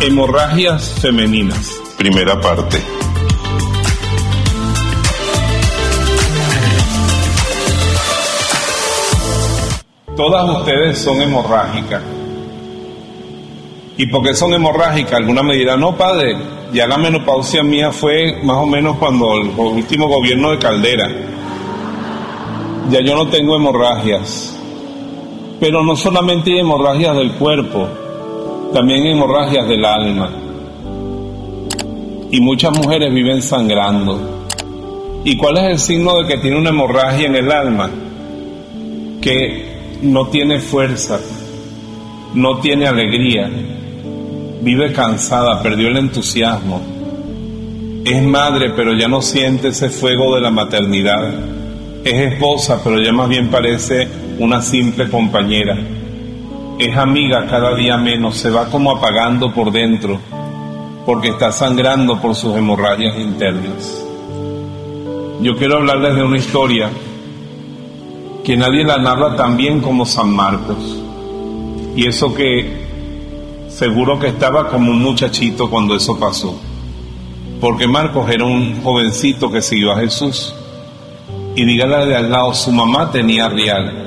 Hemorragias femeninas. Primera parte. Todas ustedes son hemorrágicas. ¿Y por qué son hemorrágicas? Alguna me dirá, no padre, ya la menopausia mía fue más o menos cuando el último gobierno de Caldera. Ya yo no tengo hemorragias. Pero no solamente hay hemorragias del cuerpo, también hay hemorragias del alma. Y muchas mujeres viven sangrando. ¿Y cuál es el signo de que tiene una hemorragia en el alma? Que no tiene fuerza, no tiene alegría, vive cansada, perdió el entusiasmo. Es madre, pero ya no siente ese fuego de la maternidad. Es esposa, pero ya más bien parece una simple compañera. Es amiga, cada día menos, se va como apagando por dentro, porque está sangrando por sus hemorragias internas. Yo quiero hablarles de una historia que nadie la narra tan bien como San Marcos. Y eso que seguro que estaba como un muchachito cuando eso pasó, porque Marcos era un jovencito que siguió a Jesús. Y dígale de al lado, su mamá tenía real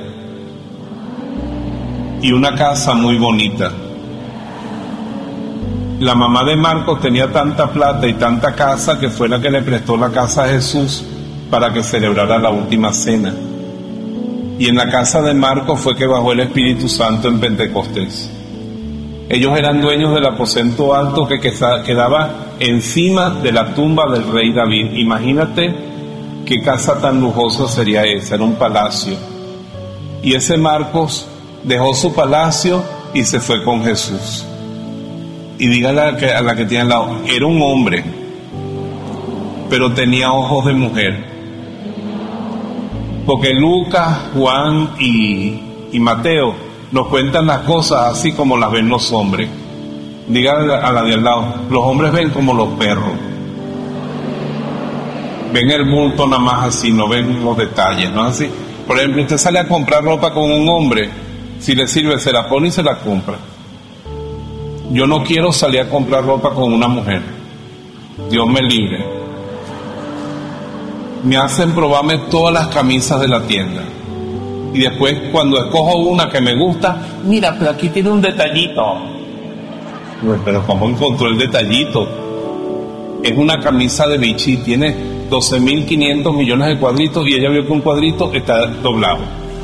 y una casa muy bonita. La mamá de Marcos tenía tanta plata y tanta casa que fue la que le prestó la casa a Jesús para que celebrara la última cena. Y en la casa de Marcos fue que bajó el Espíritu Santo en Pentecostés. Ellos eran dueños del aposento alto que quedaba encima de la tumba del rey David. Imagínate qué casa tan lujosa sería esa, era un palacio. Y ese Marcos dejó su palacio y se fue con Jesús. Y dígale a la que tiene al lado, era un hombre, pero tenía ojos de mujer. Porque Lucas, Juan y Mateo nos cuentan las cosas así como las ven los hombres. Dígale a la de al lado, los hombres ven como los perros. Ven el bulto nada más así, no ven los detalles, ¿no? Así. Por ejemplo, usted sale a comprar ropa con un hombre, si le sirve se la pone y se la compra. Yo no quiero salir a comprar ropa con una mujer. Dios me libre. Me hacen probarme todas las camisas de la tienda. Y después, cuando escojo una que me gusta, mira, pero aquí tiene un detallito. Pero ¿cómo encontró el detallito? Es una camisa de Vichy, tiene 12.500 millones de cuadritos y ella vio que un cuadrito está doblado.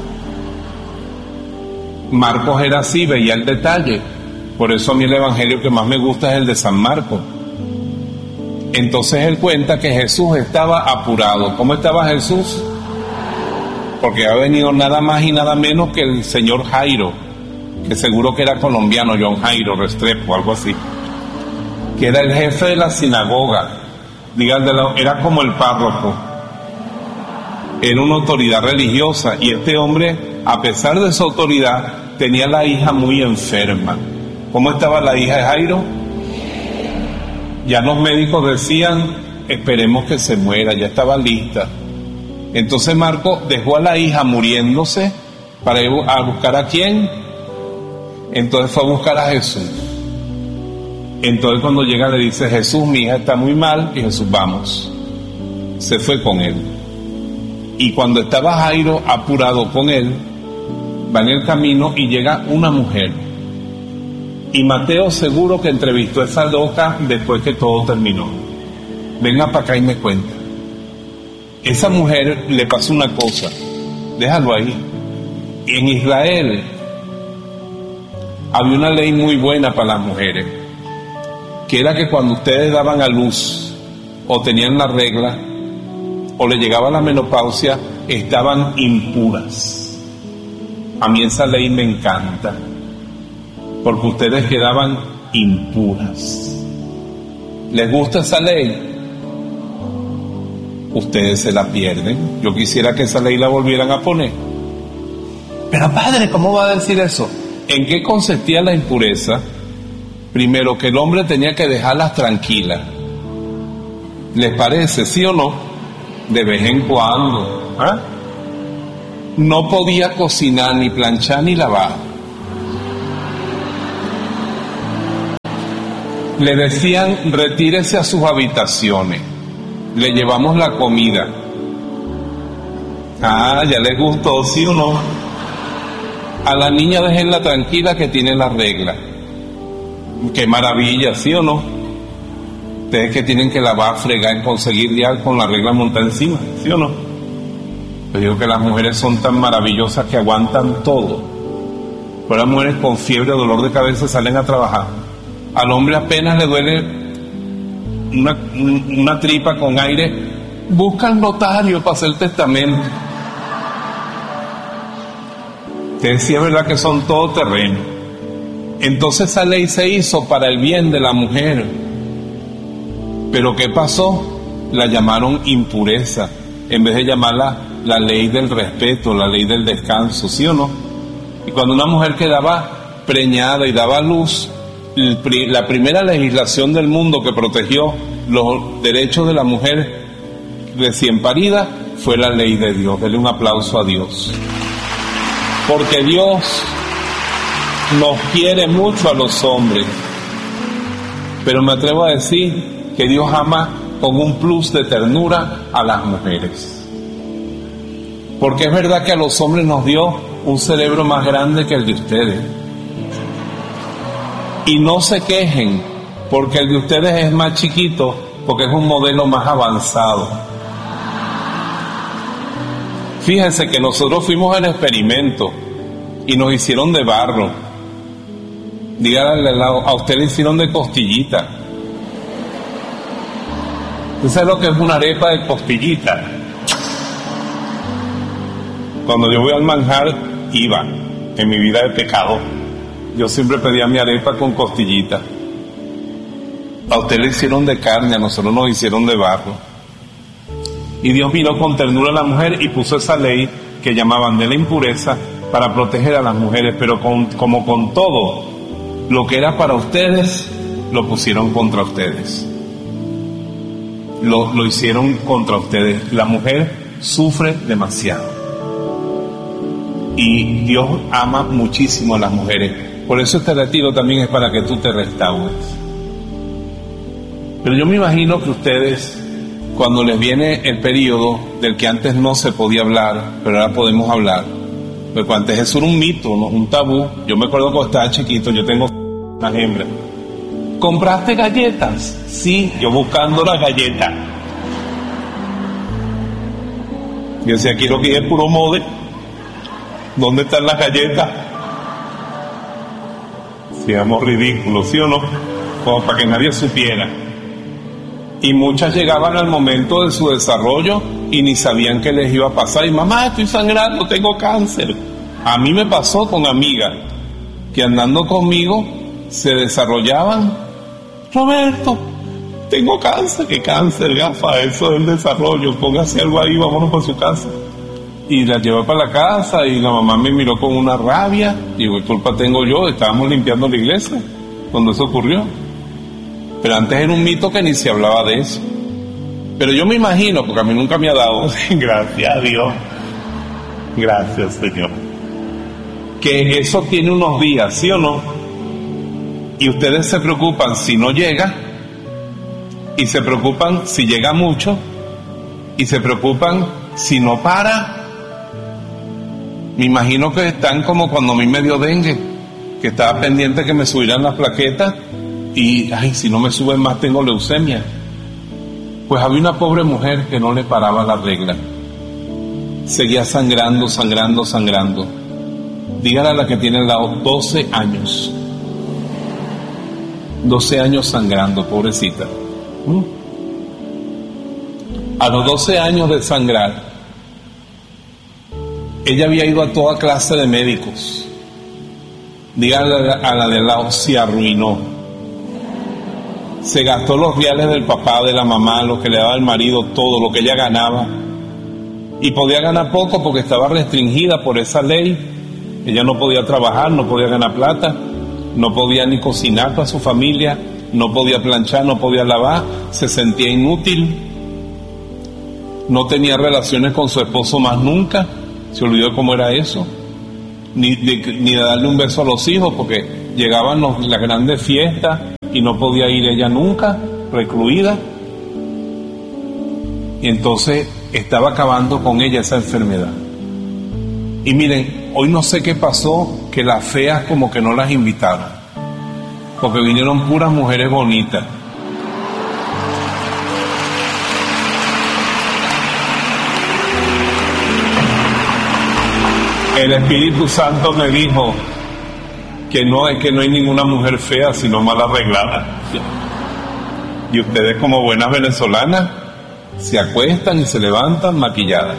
Marcos era así, veía el detalle. Por eso a mí el evangelio que más me gusta es el de San Marcos. Entonces él cuenta que Jesús estaba apurado. ¿Cómo estaba Jesús? Porque ha venido nada más y nada menos que el señor Jairo, que seguro que era colombiano, John Jairo Restrepo, algo así, que era el jefe de la sinagoga. Era como el párroco, era una autoridad religiosa, y este hombre, a pesar de su autoridad, tenía la hija muy enferma. ¿Cómo estaba la hija de Jairo? Ya los médicos decían, esperemos que se muera, ya estaba lista. Entonces Marcos dejó a la hija muriéndose para ir a buscar a quién. Entonces fue a buscar a Jesús. Entonces cuando llega le dice, Jesús, mi hija está muy mal, y Jesús, vamos. Se fue con él. Y cuando estaba Jairo apurado con él, va en el camino y llega una mujer. Y Mateo seguro que entrevistó a esa loca después que todo terminó. Venga para acá y me cuenta. Esa mujer le pasó una cosa, déjalo ahí. En Israel había una ley muy buena para las mujeres, que era que cuando ustedes daban a luz o tenían la regla o le llegaba la menopausia, estaban impuras. A mí esa ley me encanta, porque ustedes quedaban impuras. ¿Les gusta esa ley? Ustedes se la pierden. Yo quisiera que esa ley la volvieran a poner. Pero padre, ¿cómo va a decir eso? ¿En qué consistía la impureza? Primero, que el hombre tenía que dejarlas tranquilas. ¿Les parece, sí o no? De vez en cuando. ¿Ah? No podía cocinar, ni planchar, ni lavar. Le decían, retírese a sus habitaciones, le llevamos la comida. Ah, ya les gustó, ¿sí o no? A la niña déjenla tranquila que tiene la regla. Qué maravilla, ¿sí o no? Ustedes que tienen que lavar, fregar, conseguir ya con la regla montada encima, ¿sí o no? Yo digo que las mujeres son tan maravillosas que aguantan todo. Pero las mujeres con fiebre o dolor de cabeza salen a trabajar. Al hombre apenas le duele una tripa con aire, buscan notario para hacer testamento. Ustedes sí es verdad que son todo terreno. Entonces esa ley se hizo para el bien de la mujer. Pero ¿qué pasó? La llamaron impureza, en vez de llamarla la ley del respeto, la ley del descanso, ¿sí o no? Y cuando una mujer quedaba preñada y daba luz, la primera legislación del mundo que protegió los derechos de la mujer recién parida fue la ley de Dios. Denle un aplauso a Dios. Porque Dios nos quiere mucho a los hombres, pero me atrevo a decir que Dios ama con un plus de ternura a las mujeres. Porque es verdad que a los hombres nos dio un cerebro más grande que el de ustedes. Y no se quejen, porque el de ustedes es más chiquito, porque es un modelo más avanzado. Fíjense que nosotros fuimos al experimento y nos hicieron de barro. Díganle a usted le hicieron de costillita. ¿Usted sabe lo que es una arepa de costillita? Cuando yo voy al manjar, iba en mi vida de pecado. Yo siempre pedía mi arepa con costillita. A usted le hicieron de carne, a nosotros nos hicieron de barro. Y Dios vino con ternura a la mujer y puso esa ley que llamaban de la impureza para proteger a las mujeres, pero como con todo, lo que era para ustedes, lo pusieron contra ustedes. Lo hicieron contra ustedes. La mujer sufre demasiado. Y Dios ama muchísimo a las mujeres. Por eso este retiro también es para que tú te restaures. Pero yo me imagino que ustedes, cuando les viene el periodo del que antes no se podía hablar, pero ahora podemos hablar, porque antes eso era un mito, ¿no? Un tabú. Yo me acuerdo cuando estaba chiquito, yo tengo una hembra. ¿Compraste galletas? Sí, yo buscando las galletas. Yo decía, quiero que es puro mode. ¿Dónde están las galletas? Seamos ridículos, ¿sí o no? Como para que nadie supiera. Y muchas llegaban al momento de su desarrollo y ni sabían qué les iba a pasar. Y mamá, estoy sangrando, tengo cáncer. A mí me pasó con amigas que andando conmigo se desarrollaban. Roberto, tengo cáncer. ¿Qué cáncer, gafa? Eso es el desarrollo. Póngase algo ahí, vámonos para su casa. Y la llevé para la casa y la mamá me miró con una rabia. Digo, ¿qué culpa tengo yo? Estábamos limpiando la iglesia cuando eso ocurrió. Pero antes era un mito que ni se hablaba de eso. Pero yo me imagino, porque a mí nunca me ha dado, gracias a Dios, gracias Señor, que eso tiene unos días, ¿sí o no? Y ustedes se preocupan si no llega, y se preocupan si llega mucho, y se preocupan si no para. Me imagino que están como cuando a mí me dio dengue, que estaba pendiente que me subieran las plaquetas y, ay, si no me suben más tengo leucemia. Pues había una pobre mujer que no le paraba la regla. Seguía sangrando, sangrando, sangrando. Dígale a la que tiene al lado, 12 años. 12 años sangrando, pobrecita. A los 12 años de sangrar, ella había ido a toda clase de médicos. Dígale a la de al lado, se arruinó. Se gastó los reales del papá, de la mamá, lo que le daba el marido, todo lo que ella ganaba. Y podía ganar poco porque estaba restringida por esa ley. Ella no podía trabajar, no podía ganar plata, no podía ni cocinar para su familia, no podía planchar, no podía lavar, se sentía inútil. No tenía relaciones con su esposo más nunca. Se olvidó cómo era eso, ni de darle un beso a los hijos, porque llegaban las grandes fiestas y no podía ir ella nunca, recluida. Y entonces estaba acabando con ella esa enfermedad. Y miren, hoy no sé qué pasó, que las feas como que no las invitaron, porque vinieron puras mujeres bonitas. El Espíritu Santo me dijo que no hay ninguna mujer fea, sino mal arreglada. Y ustedes, como buenas venezolanas, se acuestan y se levantan maquilladas.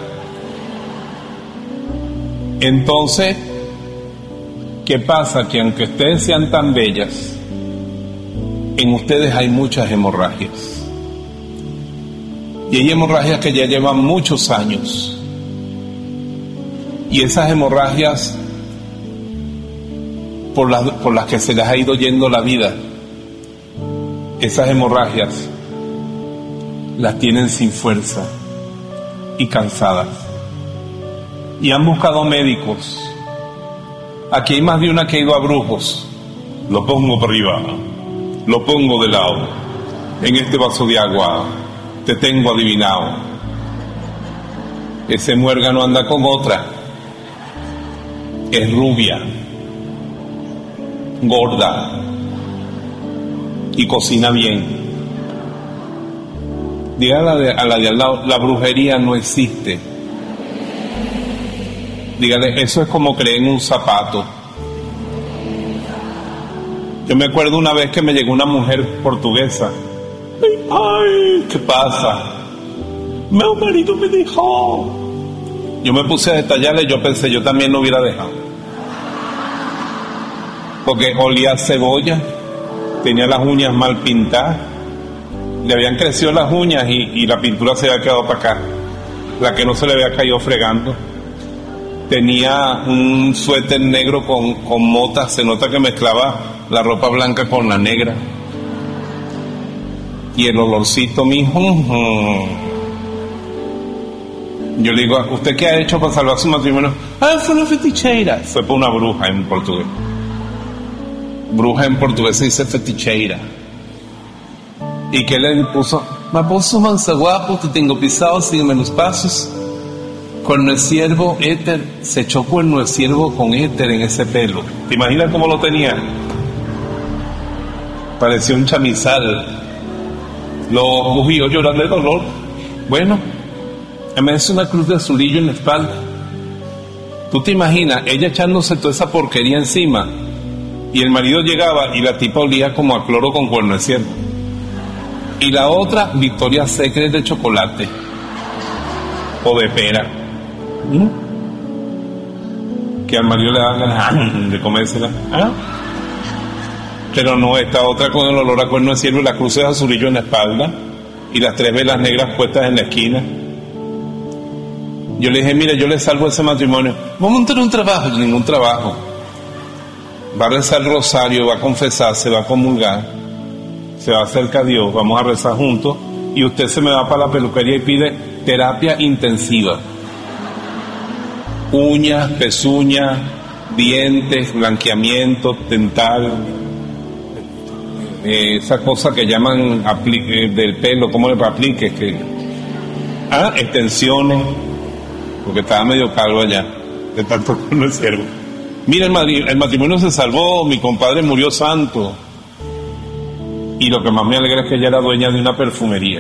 Entonces, ¿qué pasa? Que aunque ustedes sean tan bellas, en ustedes hay muchas hemorragias. Y hay hemorragias que ya llevan muchos años. Y esas hemorragias por las que se les ha ido yendo la vida, esas hemorragias las tienen sin fuerza y cansadas. Y han buscado médicos. Aquí hay más de una que ha ido a brujos. Lo pongo por arriba, lo pongo de lado, en este vaso de agua te tengo adivinado. Ese muérgano anda con otra, es rubia, gorda y cocina bien. Dígale a la de al lado, la brujería no existe. Dígale, eso es como creer en un zapato. Yo me acuerdo una vez que me llegó una mujer portuguesa. Ay, ¿qué pasa? Mi marido me dejó. Yo me puse a detallarle, yo pensé, yo también lo hubiera dejado. Porque olía a cebolla, tenía las uñas mal pintadas, le habían crecido las uñas y la pintura se había quedado para acá, la que no se le había caído fregando. Tenía un suéter negro con motas, se nota que mezclaba la ropa blanca con la negra. Y el olorcito, mijo. Yo le digo, ¿usted qué ha hecho para salvar su matrimonio? Ah, fue una feticheira. Fue por una bruja en portugués. Bruja en portugués se dice feticheira. ¿Y qué le puso? Me puso mansa guapo, te tengo pisado, sígueme los pasos. Cuerno de ciervo, éter, se echó cuerno de ciervo con éter en ese pelo. ¿Te imaginas cómo lo tenía? Parecía un chamizal. Lo vio llorar de dolor. Bueno, me hace una cruz de azulillo en la espalda. ¿Tú te imaginas? Ella echándose toda esa porquería encima y el marido llegaba y la tipa olía como a cloro con cuerno de ciervo. Y la otra, Victoria's Secret de chocolate o de pera. Que al marido le dan ganas de comérsela. ¿Ah? Pero no, esta otra con el olor a cuerno de ciervo y la cruz de azulillo en la espalda y las 3 velas negras puestas en la esquina. Yo le dije, mire, yo le salvo ese matrimonio. Vamos a tener un trabajo. Ningún trabajo. Va a rezar el rosario, va a confesarse, va a comulgar, se va a acercar a Dios, vamos a rezar juntos y usted se me va para la peluquería y pide terapia intensiva. Uñas, pezuñas, dientes, blanqueamiento, dental, esa cosa que llaman del pelo, ¿cómo le apliques? Extensiones, porque estaba medio calvo allá, de tanto que no es ciervo. Mira, el matrimonio se salvó, mi compadre murió santo. Y lo que más me alegra es que ella era dueña de una perfumería.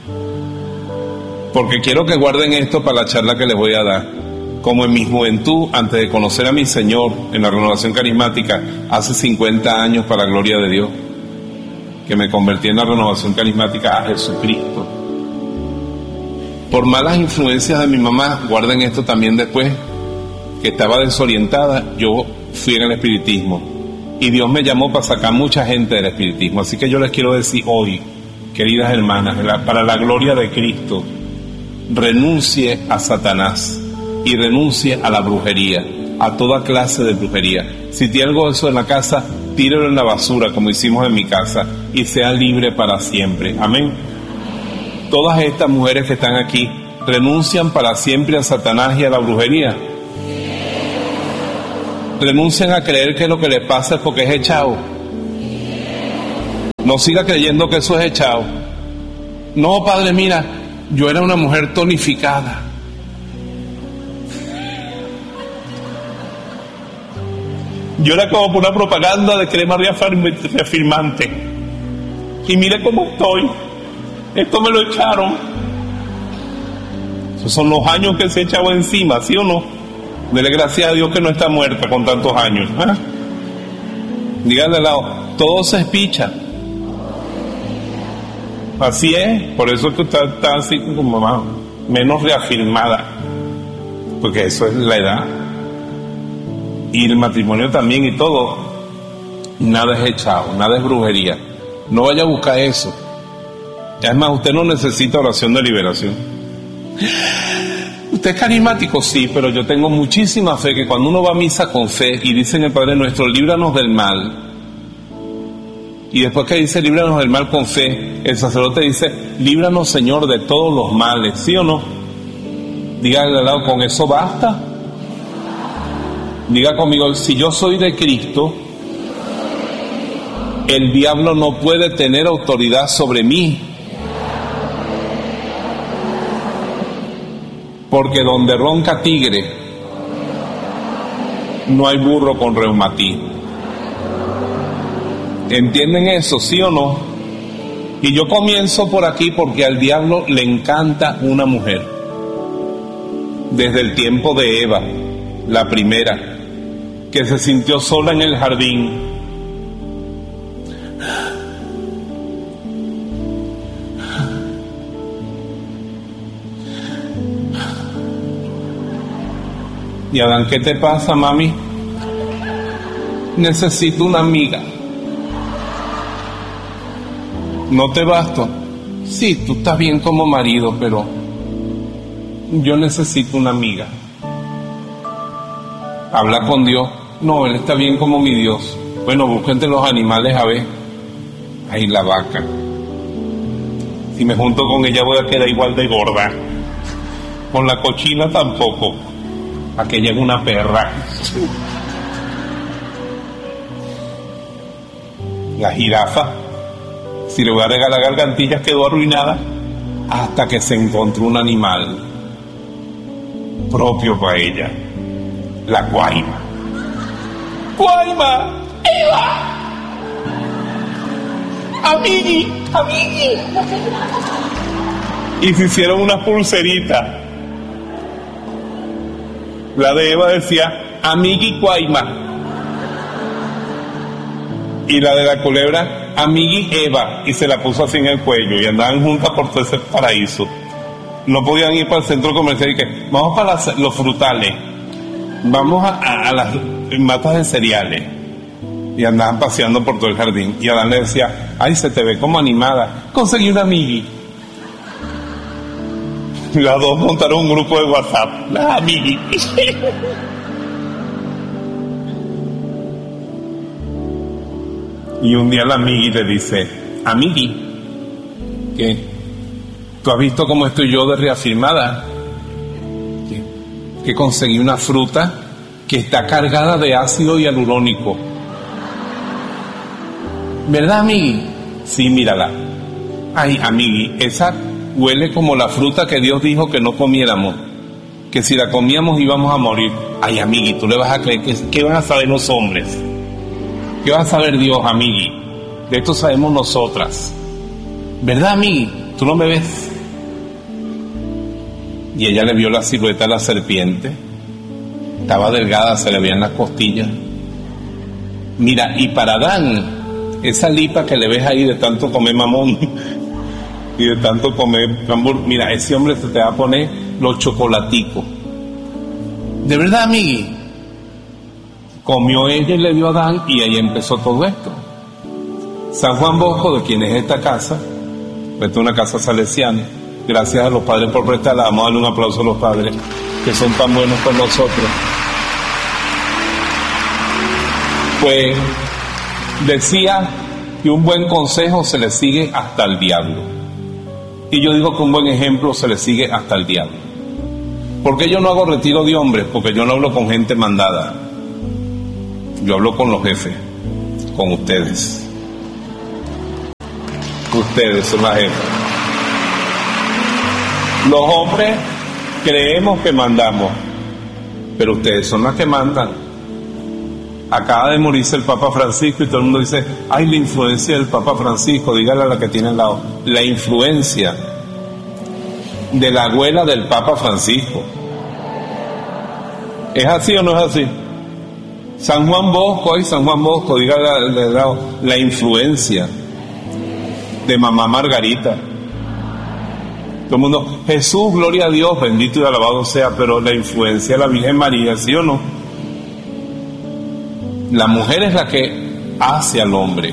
Porque quiero que guarden esto para la charla que les voy a dar. Como en mi juventud, antes de conocer a mi Señor en la renovación carismática, hace 50 años, para la gloria de Dios, que me convertí en la renovación carismática a Jesucristo. Por malas influencias de mi mamá, guarden esto también después, que estaba desorientada, yo fui en el espiritismo. Y Dios me llamó para sacar mucha gente del espiritismo. Así que yo les quiero decir hoy, queridas hermanas, para la gloria de Cristo, renuncie a Satanás y renuncie a la brujería, a toda clase de brujería. Si tiene algo de eso en la casa, tírelo en la basura, como hicimos en mi casa, y sea libre para siempre. Amén. Todas estas mujeres que están aquí renuncian para siempre a Satanás y a la brujería. Renuncian a creer que lo que les pasa es porque es echado. No siga creyendo que eso es echado. No, padre, mira, yo era una mujer tonificada. Yo era como por una propaganda de crema reafirmante. Y mire cómo estoy. Esto me lo echaron. Esos son los años que se echaba encima, ¿sí o no? Dele gracias a Dios que no está muerta con tantos años. ¿Eh? Dígale al lado, todo se espicha. Así es, por eso es que usted está así como más, menos reafirmada, porque eso es la edad. Y el matrimonio también y todo, nada es echado, nada es brujería. No vaya a buscar eso. Es más, usted no necesita oración de liberación. ¿Usted es carismático? Sí, pero yo tengo muchísima fe que cuando uno va a misa con fe y dice en el Padre Nuestro, líbranos del mal, y después que dice líbranos del mal con fe, el sacerdote dice, líbranos Señor de todos los males, ¿sí o no? Dígale al lado, ¿con eso basta? Diga conmigo, si yo soy de Cristo, el diablo no puede tener autoridad sobre mí. Porque donde ronca tigre, no hay burro con reumatismo. ¿Entienden eso, sí o no? Y yo comienzo por aquí porque al diablo le encanta una mujer. Desde el tiempo de Eva, la primera, que se sintió sola en el jardín. Y Adán, ¿qué te pasa, mami? Necesito una amiga. ¿No te basto? Sí, tú estás bien como marido, pero yo necesito una amiga. Habla con Dios. No, él está bien como mi Dios. Bueno, busca entre los animales a ver. Ahí la vaca. Si me junto con ella voy a quedar igual de gorda. Con la cochina tampoco. Aquella es una perra. La jirafa, si le voy a regalar gargantillas, quedó arruinada hasta que se encontró un animal propio para ella. La guaima. ¡Guaima! ¡Eva! ¡Amigui! ¡Amigui! Y se hicieron unas pulseritas. La de Eva decía Amigui Guaima, y la de la culebra Amigui Eva, y se la puso así en el cuello y andaban juntas por todo ese paraíso. No podían ir para el centro comercial y que vamos para los frutales, vamos a las matas de cereales, y andaban paseando por todo el jardín. Y Adán le decía, ay, se te ve como animada, conseguí una amigui. Las dos montaron un grupo de WhatsApp, la amigui. Y un día la amigui le dice, amigui, ¿qué? ¿Tú has visto cómo estoy yo de reafirmada? Que conseguí una fruta que está cargada de ácido hialurónico. ¿Verdad, amigui? Sí, mírala. Ay, amigui, esa huele como la fruta que Dios dijo que no comiéramos, que si la comíamos íbamos a morir. Ay, amigui, tú le vas a creer ¿qué van a saber los hombres? ¿Qué va a saber Dios, amigui? De esto sabemos nosotras. ¿Verdad, amigui? ¿Tú no me ves? Y ella le vio la silueta de la serpiente. Estaba delgada, se le veían las costillas. Mira, y para Adán, esa lipa que le ves ahí de tanto comer mamón y de tanto comer hamburguesa, mira, ese hombre se te va a poner los chocolaticos. ¿De verdad, amigui? Comió ella y le dio a Adán, y ahí empezó todo esto. San Juan Bosco, de quien es esta casa, esta es una casa salesiana. Gracias a los padres por prestarla. Vamos a darle un aplauso a los padres que son tan buenos con nosotros. Pues decía que un buen consejo se le sigue hasta el diablo. Y yo digo que un buen ejemplo se le sigue hasta el diablo. ¿Por qué yo no hago retiro de hombres? Porque yo no hablo con gente mandada. Yo hablo con los jefes, con ustedes. Ustedes son la jefa. Los hombres creemos que mandamos, pero ustedes son las que mandan. Acaba de morirse el Papa Francisco y todo el mundo dice, ay, la influencia del Papa Francisco. Dígale a la que tiene al lado, la influencia de la abuela del Papa Francisco. ¿Es así o no es así? San Juan Bosco, ay, San Juan Bosco, dígale al lado, la influencia de mamá Margarita. Todo el mundo, Jesús, gloria a Dios, bendito y alabado sea, pero la influencia de la Virgen María, ¿sí o no? La mujer es la que hace al hombre.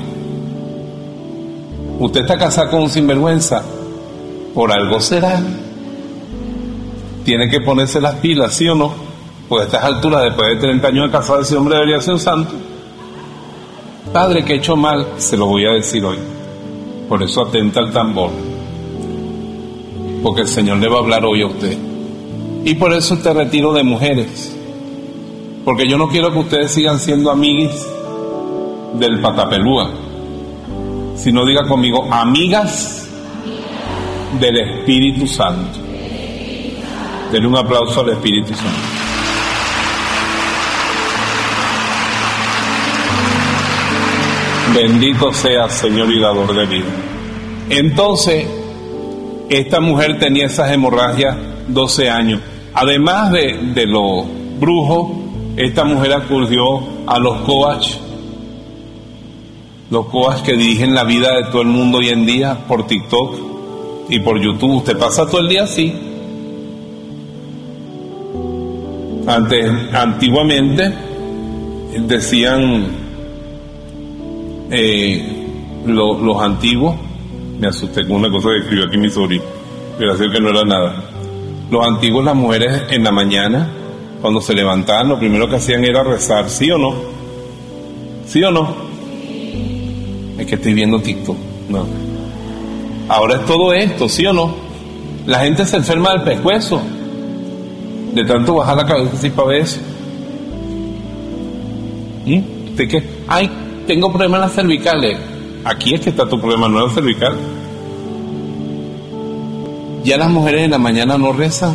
Usted está casado con un sinvergüenza, por algo será. Tiene que ponerse las pilas, ¿sí o no? Pues a estas alturas, después de 30 años de casado, ese hombre debería ser un santo. Padre, que he hecho mal, se lo voy a decir hoy. Por eso atenta al tambor, porque el Señor le va a hablar hoy a usted. Y por eso te retiro de mujeres, porque yo no quiero que ustedes sigan siendo amiguis del patapelúa, sino diga conmigo, amigas del Espíritu Santo. Denle un aplauso al Espíritu Santo. Bendito sea Señor y dador de vida. Entonces, esta mujer tenía esas hemorragias 12 años. Además de los brujos, esta mujer acudió a los coach que dirigen la vida de todo el mundo hoy en día por TikTok y por YouTube. Usted pasa todo el día así. Antiguamente decían los antiguos, me asusté con una cosa que escribió aquí mi sobrino, gracias que no era nada. Los antiguos, las mujeres en la mañana, cuando se levantaban, lo primero que hacían era rezar, ¿sí o no? ¿Sí o no? Es que estoy viendo TikTok. No. Ahora es todo esto, ¿sí o no? La gente se enferma del pescuezo, de tanto bajar la cabeza así para ver eso. ¿Usted qué? Ay, tengo problemas en las cervicales. Aquí es que está tu problema, no en la cervical. Ya las mujeres en la mañana no rezan.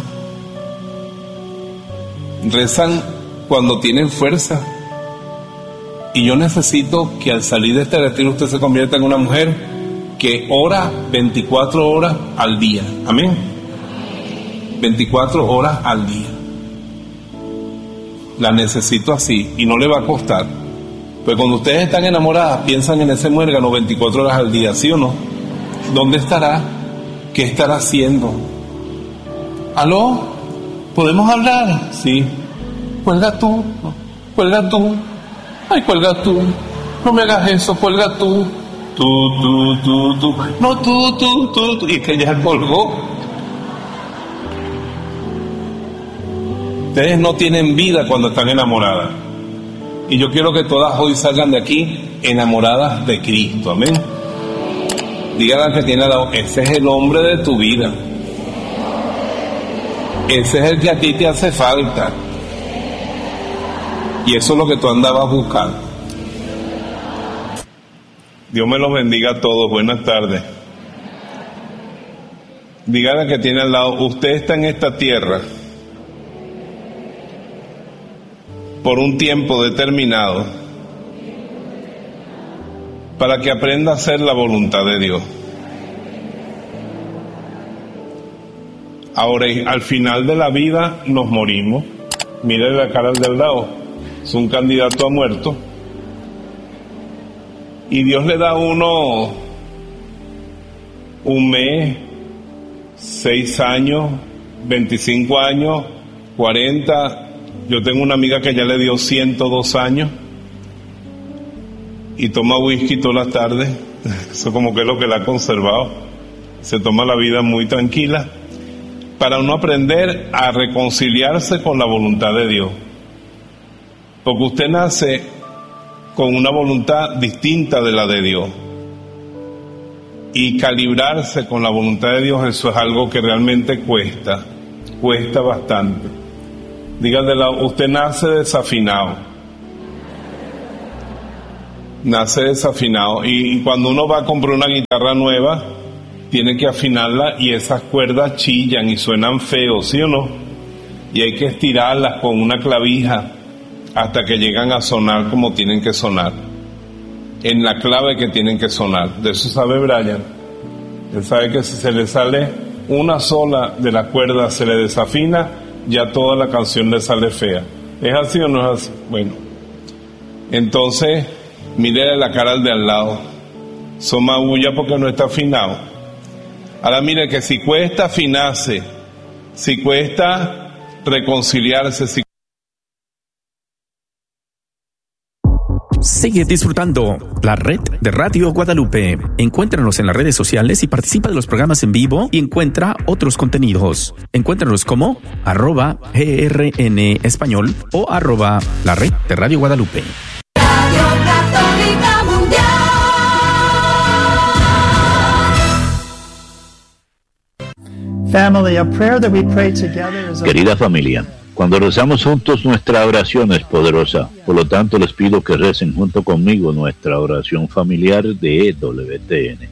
Rezan cuando tienen fuerza. Y yo necesito que al salir de este retiro usted se convierta en una mujer que ora 24 horas al día. Amén. 24 horas al día. La necesito así y no le va a costar. Pues cuando ustedes están enamoradas, piensan en ese muérgano 24 horas al día, ¿sí o no? ¿Dónde estará? ¿Qué estará haciendo? ¿Aló? ¿Podemos hablar? Sí. Cuelga tú. Cuelga tú. Ay, cuelga tú. No me hagas eso, cuelga tú. Tú. No, tú. Y que ya colgó. Ustedes no tienen vida cuando están enamoradas. Y yo quiero que todas hoy salgan de aquí enamoradas de Cristo. Amén. Díganle que tiene al lado, ese es el hombre de tu vida. Ese es el que a ti te hace falta. Y eso es lo que tú andabas buscando. Dios me los bendiga a todos. Buenas tardes. Díganle que tiene al lado, usted está en esta tierra por un tiempo determinado para que aprenda a hacer la voluntad de Dios. Ahora, al final de la vida nos morimos. Mire la cara del lado, es un candidato a muerto. Y Dios le da a uno un mes, 6 años, 25 años, 40. Yo tengo una amiga que ya le dio 102 años y toma whisky todas las tardes. Eso como que es lo que la ha conservado. Se toma la vida muy tranquila para uno aprender a reconciliarse con la voluntad de Dios. Porque usted nace con una voluntad distinta de la de Dios. Y calibrarse con la voluntad de Dios, eso es algo que realmente cuesta bastante. Díganle, usted nace desafinado. nace desafinado. Y cuando uno va a comprar una guitarra nueva, tiene que afinarla y esas cuerdas chillan y suenan feos, ¿sí o no? Y hay que estirarlas con una clavija hasta que llegan a sonar como tienen que sonar, en la clave que tienen que sonar. De eso sabe Brian. Él sabe que si se le sale una sola de las cuerdas, se le desafina, ya toda la canción le sale fea. ¿Es así o no es así? Bueno, entonces mire la cara al de al lado, soma bulla porque no está afinado. Ahora mire que si cuesta afinarse, si cuesta reconciliarse, Sigue disfrutando la red de Radio Guadalupe. Encuéntranos en las redes sociales y participa de los programas en vivo y encuentra otros contenidos. Encuéntranos como @GRN Español o @la red de Radio Guadalupe. Radio Católica Mundial. Family, a prayer that we pray together is Querida familia, cuando rezamos juntos nuestra oración es poderosa. Por lo tanto, les pido que recen junto conmigo nuestra oración familiar de EWTN.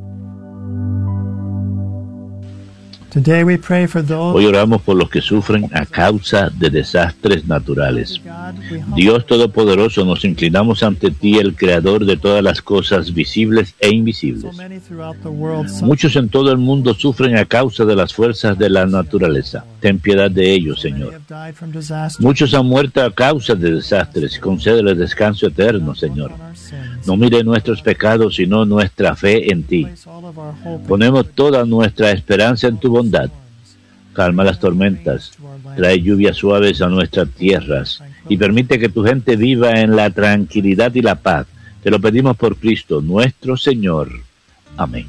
Today we pray for those. Hoy oramos por los que sufren a causa de desastres naturales. Dios Todopoderoso, nos inclinamos ante ti, el Creador de todas las cosas visibles e invisibles. Muchos en todo el mundo sufren a causa de las fuerzas de la naturaleza. Ten piedad de ellos, Señor. Muchos han muerto a causa de desastres. Concédeles descanso eterno, Señor. No mire nuestros pecados, sino nuestra fe en ti. Ponemos toda nuestra esperanza en tu bondad. Calma las tormentas, trae lluvias suaves a nuestras tierras y permite que tu gente viva en la tranquilidad y la paz. Te lo pedimos por Cristo, nuestro Señor. Amén.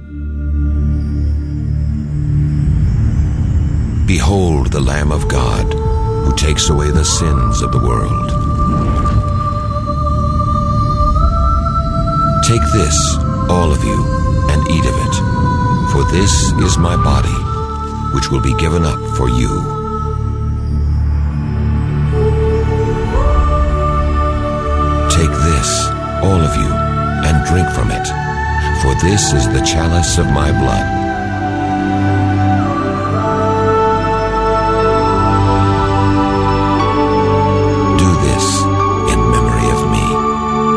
Behold the Lamb of God, who takes away the sins of the world. Take this, all of you, and eat of it, for this is my body, which will be given up for you. Take this, all of you, and drink from it, for this is the chalice of my blood,